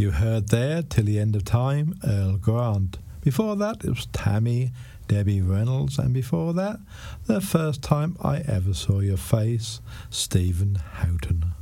You heard there, Till the End of Time, Earl Grant. Before that, it was Tammy, Debbie Reynolds, and before that, The First Time I Ever Saw Your Face, Stephen Houghton.